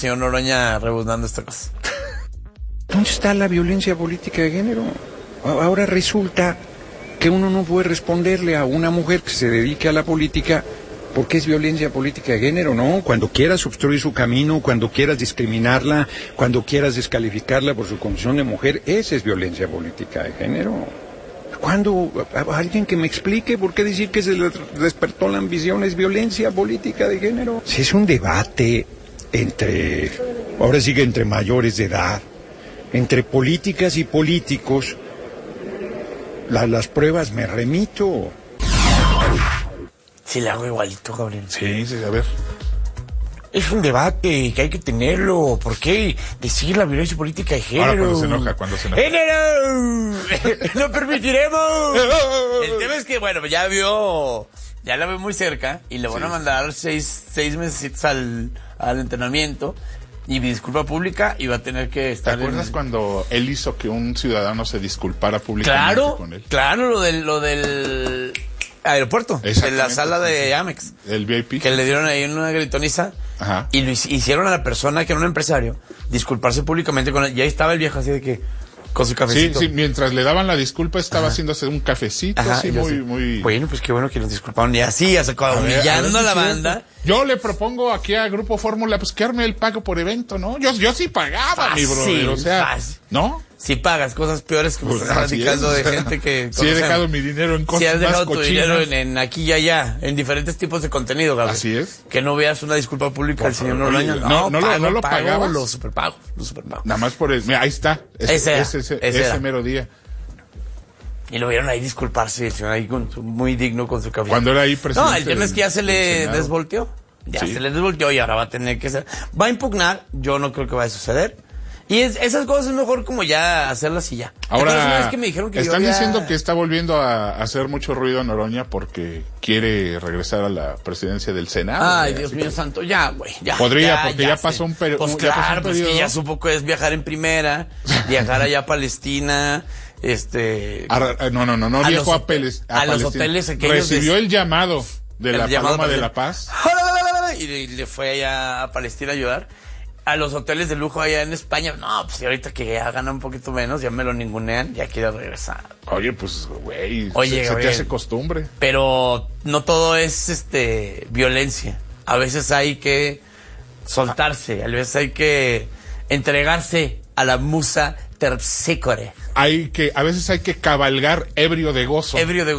señor Noroña rebuznando esta cosa. ¿Dónde está la violencia política de género? Ahora resulta que uno no puede responderle a una mujer que se dedique a la política porque es violencia política de género, ¿no? Cuando quieras obstruir su camino, cuando quieras discriminarla, cuando quieras descalificarla por su condición de mujer, esa es violencia política de género. Cuando alguien que me explique por qué decir que se le despertó la ambición es violencia política de género. Si es un debate ahora sí que entre mayores de edad, entre políticas y políticos, las pruebas me remito. Sí, le hago igualito, Gabriel. Sí, a ver. Es un debate que hay que tenerlo. ¿Por qué decir la violencia política de género? Ahora cuando se enoja. ¡Género! ¡No permitiremos! El tema es que, bueno, ya la ve muy cerca y le van a mandar seis mesecitos al entrenamiento y disculpa pública y va a tener que estar. ¿Te acuerdas cuando él hizo que un ciudadano se disculpara públicamente con él? Claro, lo del aeropuerto, de la sala de Amex. El VIP. Que le dieron ahí una gritoniza. Ajá. Y lo hicieron a la persona que era un empresario disculparse públicamente con él. Y ahí estaba el viejo así de que con su cafecito. Sí, mientras le daban la disculpa estaba haciéndose un cafecito. Ajá, así muy... Bueno, pues qué bueno que nos disculparon. Y así, humillando a la banda. Yo le propongo aquí a Grupo Fórmula, pues que arme el pago por evento, ¿no? Yo sí pagaba, mi brother, o sea, fácil. ¿no? Si pagas cosas peores que me estás platicando de gente que... Si he dejado mi dinero en cosas si has dejado más tu dinero en aquí y allá, en diferentes tipos de contenido, Gabriel. Así es. Que no veas una disculpa pública del señor Noroña. No lo pagabas. Lo superpago. Nada más por mira, ahí está. Ese mero día. Y lo vieron ahí disculparse, el señor ahí muy digno con su café. Cuando era ahí presidente. No, el tema es que ya se le desvolteó. Se le desvolteó y ahora va a tener que ser. Va a impugnar, yo no creo que vaya a suceder. Y esas cosas es mejor como ya hacerlas y ya. Ahora, una vez que me dijeron que están diciendo que está volviendo a hacer mucho ruido Noroña porque quiere regresar a la presidencia del Senado. Ay, Dios mío santo, ya, güey, ya. Podría, porque ya pasó un periodo. Pues claro, pues que ya supo que es viajar en primera, viajar allá a Palestina, No viajó a Palestina. Los hoteles aquellos. Recibió el llamado de la Paloma de la Paz. Y le fue allá a Palestina a ayudar. A los hoteles de lujo allá en España. No, pues ahorita que ya gana un poquito menos, ya me lo ningunean, ya quiero regresar. Oye, pues, güey, se te hace costumbre. Pero no todo es violencia. A veces hay que soltarse, a veces hay que entregarse a la musa terpsícore. A veces hay que cabalgar ebrio de gozo.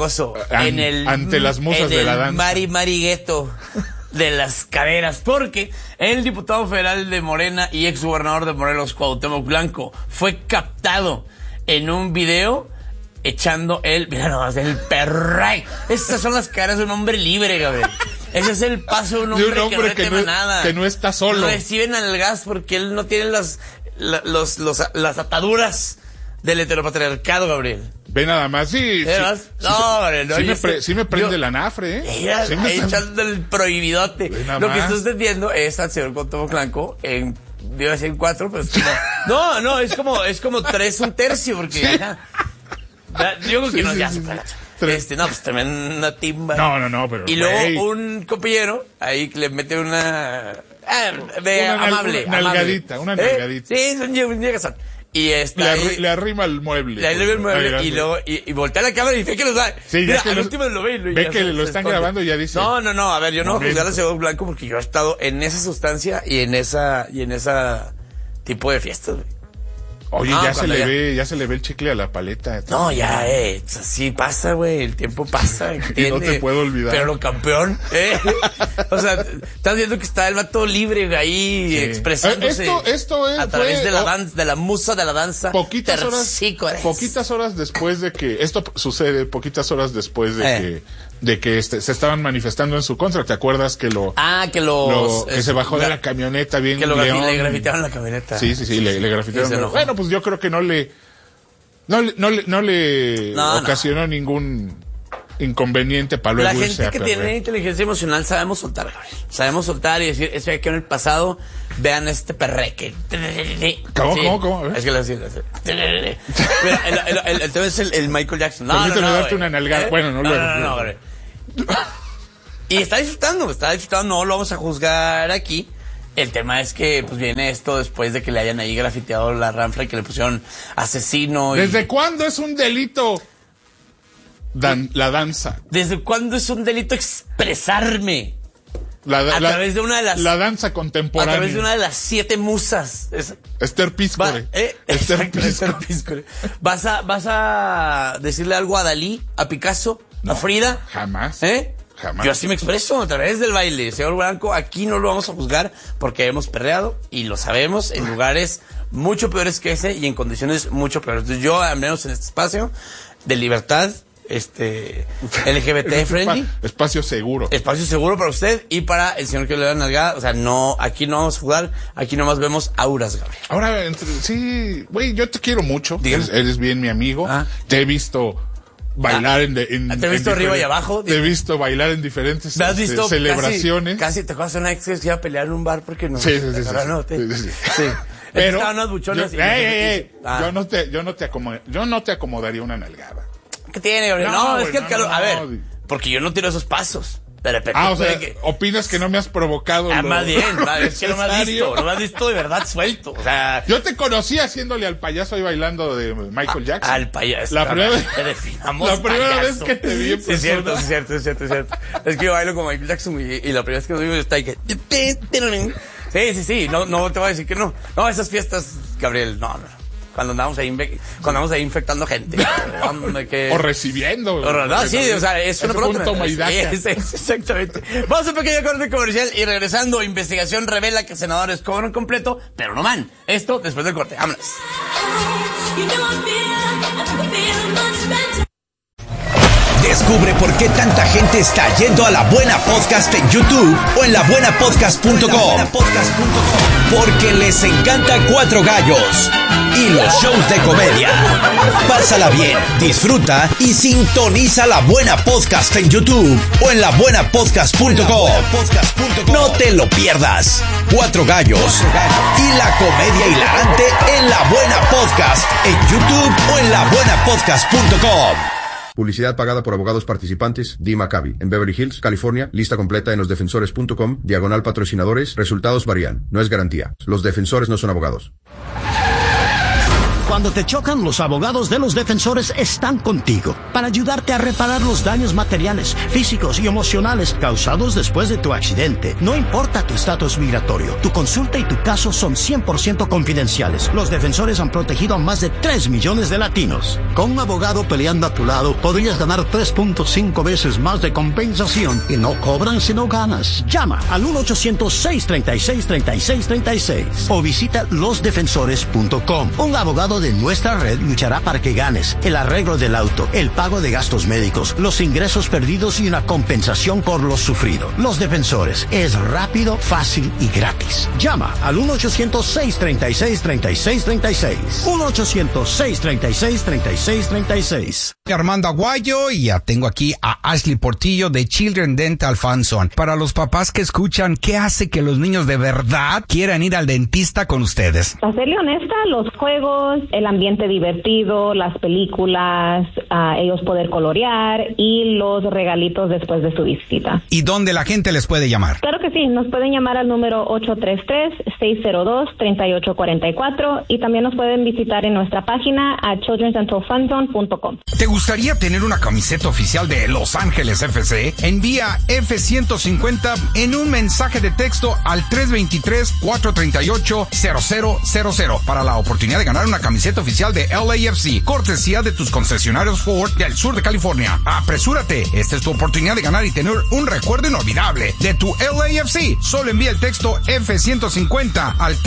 Ante las musas de la danza. Marigueto de las caderas, porque el diputado federal de Morena y exgobernador de Morelos, Cuauhtémoc Blanco, fue captado en un video echando mira nomás, el perray. Estas son las caras de un hombre libre, Gabriel. Ese es el paso de un hombre que no nada. Que no está solo. Reciben al gas porque él no tiene las ataduras del heteropatriarcado, Gabriel. Ve nada más, sí. Sí me prende la nafre, echando el prohibidote. Lo que está sucediendo es al señor Cuauhtémoc Blanco iba a decir 4, pero es como es como 3 1/3, porque yo creo que no, ya supera. Pues tremenda timba. No, pero. Y luego un compañero ahí le mete una amable. Una nalgadita. Sí, son llegas. Y le arrima el mueble. Le arrima el mueble y luego y voltea la cámara y ve que lo da. Sí, mira, al último lo ve. Ve que lo están grabando y ya dice. No, a ver, yo no voy a juzgar al señor Blanco porque yo he estado en esa sustancia y en esa tipo de fiestas, güey. Oye, ya se le ve el chicle a la paleta. No, ya, sí pasa, güey, el tiempo pasa. Y no te puedo olvidar. Pero lo campeón, O sea, estás viendo que está el vato libre ahí, expresándose. Esto es. A través de la danza, de la musa de la danza. Poquitas horas después de que. Esto sucede, poquitas horas después de que se estaban manifestando en su contra. ¿Te acuerdas que que se bajó de la camioneta bien que le grafitearon la camioneta? Sí, le grafitearon. Bueno, pues yo creo que no le ocasionó ningún inconveniente para luego irse a La gente que tiene inteligencia emocional sabemos soltar, Gabriel. Sabemos soltar y decir, eso ya quedó en el pasado, vean este perreque. ¿Cómo? Es que lo hacía. El tema es el Michael Jackson. Permíteme darte una nalgada. Bueno, no, Y está disfrutando, no lo vamos a juzgar aquí. El tema es que pues viene esto después de que le hayan ahí grafiteado la ranfla y que le pusieron asesino. ¿Desde cuándo es un delito la danza? ¿Desde cuándo es un delito expresarme? A través de una de las... La danza contemporánea. A través de una de las 7 musas. Esther Píscore. Esther Píscore. ¿Vas a decirle algo a Dalí, a Picasso, a Frida? Jamás. Jamás. Yo así me expreso a través del baile. Señor Blanco, aquí no lo vamos a juzgar porque hemos perreado y lo sabemos en lugares mucho peores que ese y en condiciones mucho peores. Entonces yo, al menos en este espacio de libertad, LGBT friendly. Espacio seguro. Espacio seguro para usted y para el señor que le da nalgada. O sea, no, aquí no vamos a jugar, aquí nomás vemos auras, Gabriel. Ahora, sí, güey, yo te quiero mucho. Eres bien mi amigo. Te he visto bailar te he visto arriba y abajo. Te he visto bailar en diferentes celebraciones. Casi te acuerdas una ex que se iba a pelear en un bar porque no. Sí. Pero estaban unas buchonas yo no te acomodaría una nalgada. ¿Qué tiene, Gabriel? No, es que el calor. A ver, porque yo no tiro esos pasos. De repente. O sea, opinas que no me has provocado. Más bien, es que no me has visto de verdad suelto. O sea. Yo te conocí haciéndole al payaso ahí bailando de Michael Jackson. Al payaso. La primera vez que te vi en persona. Sí, es cierto. Es que yo bailo como Michael Jackson y la primera vez que lo digo está ahí que. Sí. No te voy a decir que no. No, esas fiestas, Gabriel, no. Cuando andamos ahí infectando gente. O recibiendo. Sí, o sea, es una broma. Exactamente. Vamos a un pequeño corte comercial y regresando, investigación revela que senadores cobran completo, pero no man. Esto después del corte. Vámonos. Descubre por qué tanta gente está yendo a La Buena Podcast en YouTube o en labuenapodcast.com. Porque les encanta Cuatro Gallos y los shows de comedia. Pásala bien, disfruta y sintoniza La Buena Podcast en YouTube o en labuenapodcast.com. No te lo pierdas. Cuatro Gallos y la comedia hilarante en La Buena Podcast en YouTube o en labuenapodcast.com. Publicidad pagada por abogados participantes. Dee Maccabi, en Beverly Hills, California. Lista completa en losdefensores.com. /patrocinadores. Resultados varían. No es garantía. Los defensores no son abogados. Cuando te chocan, los abogados de Los Defensores están contigo para ayudarte a reparar los daños materiales, físicos y emocionales causados después de tu accidente. No importa tu estatus migratorio, tu consulta y tu caso son 100% confidenciales. Los Defensores han protegido a más de 3 millones de latinos. Con un abogado peleando a tu lado, podrías ganar 3.5 veces más de compensación y no cobran si no ganas. Llama al 1-800-636-3636 o visita losdefensores.com. Un abogado de nuestra red luchará para que ganes el arreglo del auto, el pago de gastos médicos, los ingresos perdidos y una compensación por lo sufrido. Los Defensores es rápido, fácil y gratis. Llama al 1-800-636-3636. 1-800-636-3636. Armando Aguayo y ya tengo aquí a Ashley Portillo de Children Dental Fanzone. Para los papás que escuchan, ¿qué hace que los niños de verdad quieran ir al dentista con ustedes? Para serle honesta, los juegos, el ambiente divertido, las películas, ellos poder colorear y los regalitos después de su visita. ¿Y dónde la gente les puede llamar? Claro que sí, nos pueden llamar al número 833-602-3844 y también nos pueden visitar en nuestra página a childrendentalfanzone.com. ¿Te gustaría tener una camiseta oficial de Los Ángeles FC? Envía F-150 en un mensaje de texto al 323-438-0000 para la oportunidad de ganar una camiseta oficial de LAFC, cortesía de tus concesionarios Ford del sur de California. Apresúrate, esta es tu oportunidad de ganar y tener un recuerdo inolvidable de tu LAFC. Solo envía el texto F-150 al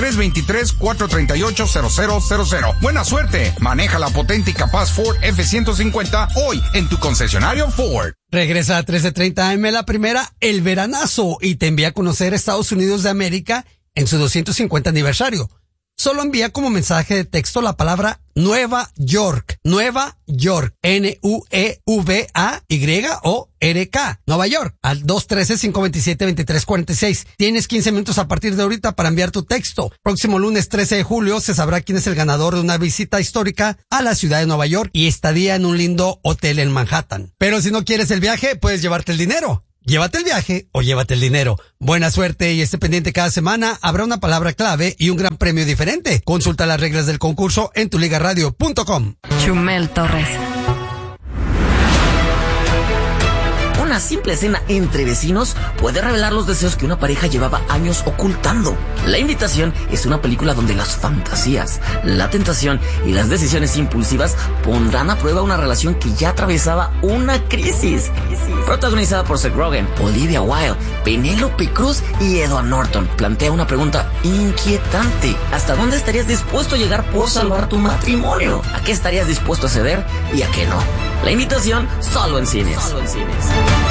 323-438-0000. Buena suerte, maneja la potente y capaz Ford F-150 hoy en tu concesionario Ford. Regresa a 13:30 AM la primera, el veranazo, y te envía a conocer Estados Unidos de América en su 250 aniversario. Solo envía como mensaje de texto la palabra Nueva York. Nueva York. NUEVAYORK. Nueva York. Al 213-527-2346. Tienes 15 minutos a partir de ahorita para enviar tu texto. Próximo lunes 13 de julio se sabrá quién es el ganador de una visita histórica a la ciudad de Nueva York y estadía en un lindo hotel en Manhattan. Pero si no quieres el viaje, puedes llevarte el dinero. Llévate el viaje o llévate el dinero. Buena suerte y esté pendiente cada semana. Habrá una palabra clave y un gran premio diferente. Consulta las reglas del concurso en tuligaradio.com. Chumel Torres. Una simple cena entre vecinos puede revelar los deseos que una pareja llevaba años ocultando. La Invitación es una película donde las fantasías, la tentación y las decisiones impulsivas pondrán a prueba una relación que ya atravesaba una crisis. Protagonizada por Seth Rogen, Olivia Wilde, Penélope Cruz y Edward Norton, plantea una pregunta inquietante. ¿Hasta dónde estarías dispuesto a llegar por salvar tu matrimonio? ¿A qué estarías dispuesto a ceder y a qué no? La Invitación, solo en cines.